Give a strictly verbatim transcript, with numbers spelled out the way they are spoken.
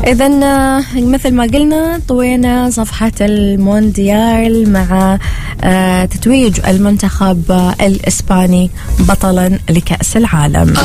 إذن مثل ما قلنا طوينا صفحة المونديال مع تتويج المنتخب الإسباني بطلا لكأس العالم.